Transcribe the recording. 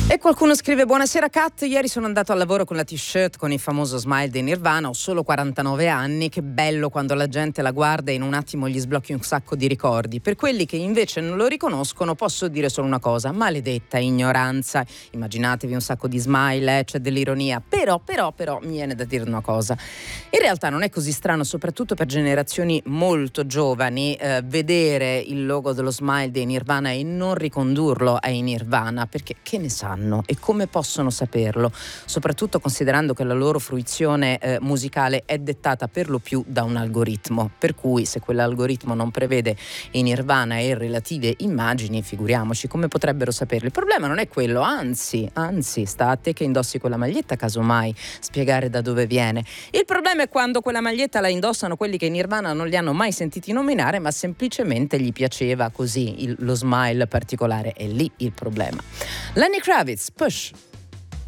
E qualcuno scrive: buonasera Kat, ieri sono andato al lavoro con la t-shirt con il famoso smile dei Nirvana, ho solo 49 anni, che bello quando la gente la guarda e in un attimo gli sblocchi un sacco di ricordi. Per quelli che invece non lo riconoscono posso dire solo una cosa: maledetta ignoranza. Immaginatevi un sacco di smile, c'è dell'ironia, però mi viene da dire una cosa: in realtà non è così strano, soprattutto per generazioni molto giovani, vedere il logo dello smile dei Nirvana e non ricondurlo ai Nirvana, perché che ne sanno e come possono saperlo, soprattutto considerando che la loro fruizione musicale è dettata per lo più da un algoritmo, per cui se quell'algoritmo non prevede i Nirvana e relative immagini, figuriamoci come potrebbero saperlo. Il problema non è quello, anzi sta a te che indossi quella maglietta casomai spiegare da dove viene. Il problema è quando quella maglietta la indossano quelli che i Nirvana non li hanno mai sentiti nominare, ma semplicemente gli piaceva così lo smile particolare. È lì il problema. Lenny Kravitz, Push.